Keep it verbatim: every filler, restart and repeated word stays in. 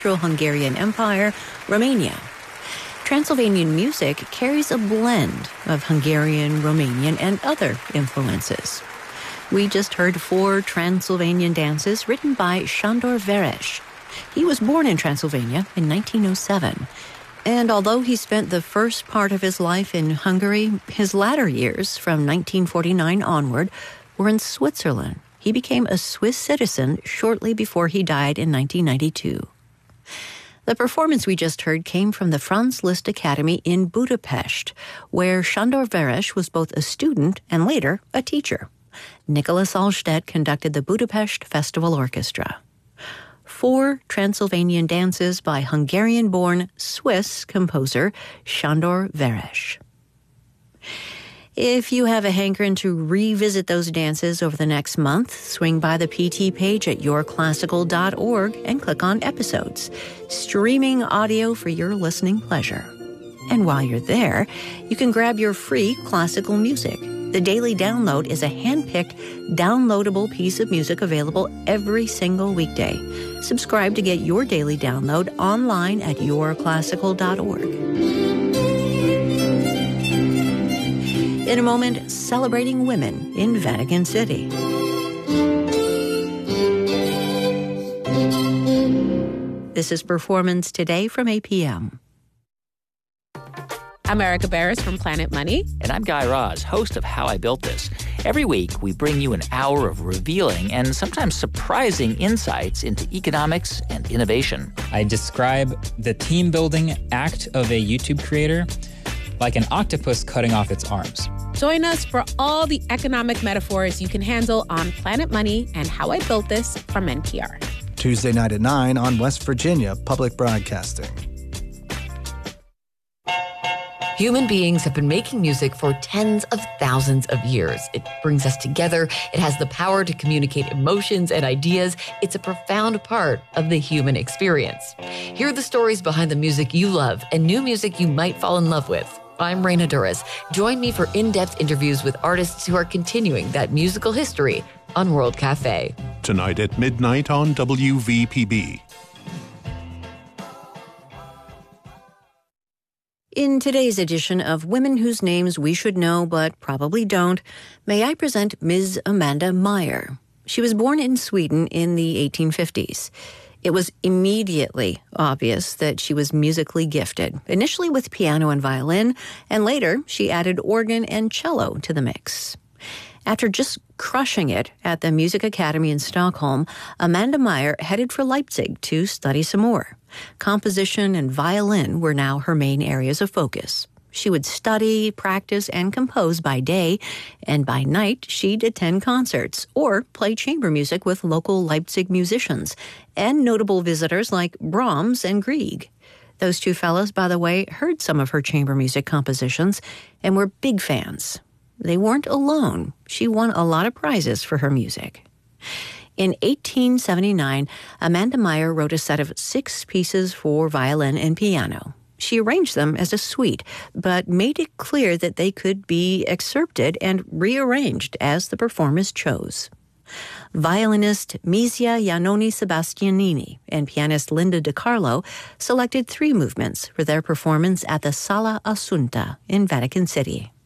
Hungarian Empire, Romania. Transylvanian music carries a blend of Hungarian, Romanian, and other influences. We just heard four Transylvanian dances written by Sándor Veres. He was born in Transylvania in nineteen oh seven. And although he spent the first part of his life in Hungary, his latter years, from nineteen forty-nine onward, were in Switzerland. He became a Swiss citizen shortly before he died in nineteen ninety-two. The performance we just heard came from the Franz Liszt Academy in Budapest, where Sándor Veres was both a student and later a teacher. Nicholas Alstedt conducted the Budapest Festival Orchestra. Four Transylvanian dances by Hungarian-born Swiss composer Sándor Veres. If you have a hankering to revisit those dances over the next month, swing by the P T page at your classical dot org and click on Episodes, streaming audio for your listening pleasure. And while you're there, you can grab your free classical music. The Daily Download is a hand-picked, downloadable piece of music available every single weekday. Subscribe to get your daily download online at your classical dot org. In a moment, celebrating women in Vatican City. This is Performance Today from A P M. I'm Erica Barris from Planet Money. And I'm Guy Raz, host of How I Built This. Every week, we bring you an hour of revealing and sometimes surprising insights into economics and innovation. I describe the team-building act of a YouTube creator like an octopus cutting off its arms. Join us for all the economic metaphors you can handle on Planet Money and How I Built This from N P R. Tuesday night at nine on West Virginia Public Broadcasting. Human beings have been making music for tens of thousands of years. It brings us together. It has the power to communicate emotions and ideas. It's a profound part of the human experience. Hear the stories behind the music you love and new music you might fall in love with. I'm Raina Duras. Join me for in-depth interviews with artists who are continuing that musical history on World Cafe. Tonight at midnight on W V P B. In today's edition of Women Whose Names We Should Know But Probably Don't, may I present Miz Amanda Meyer. She was born in Sweden in the eighteen fifties. It was immediately obvious that she was musically gifted, initially with piano and violin, and later she added organ and cello to the mix. After just crushing it at the Music Academy in Stockholm, Amanda Meyer headed for Leipzig to study some more. Composition and violin were now her main areas of focus. She would study, practice, and compose by day, and by night she'd attend concerts or play chamber music with local Leipzig musicians and notable visitors like Brahms and Grieg. Those two fellows, by the way, heard some of her chamber music compositions and were big fans. They weren't alone. She won a lot of prizes for her music. In eighteen seventy-nine, Amanda Meyer wrote a set of six pieces for violin and piano. She arranged them as a suite, but made it clear that they could be excerpted and rearranged as the performers chose. Violinist Misia Iannoni Sebastianini and pianist Linda DiCarlo selected three movements for their performance at the Sala Assunta in Vatican City.